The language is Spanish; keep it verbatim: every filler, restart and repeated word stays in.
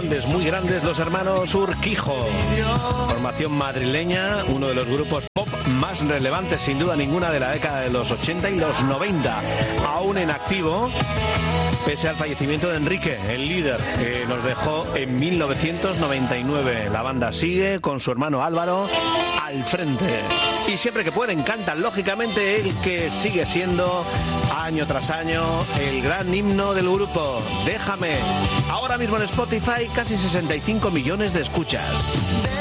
grandes, muy grandes, los hermanos Urquijo. Formación madrileña, uno de los grupos pop más relevantes sin duda ninguna de la década de los ochenta y los noventa. Aún en activo, pese al fallecimiento de Enrique, el líder, que nos dejó en mil novecientos noventa y nueve. La banda sigue con su hermano Álvaro al frente. Y siempre que pueden cantan, lógicamente, el que sigue siendo año tras año el gran himno del grupo, Déjame. Ahora mismo en Spotify casi sesenta y cinco millones de escuchas.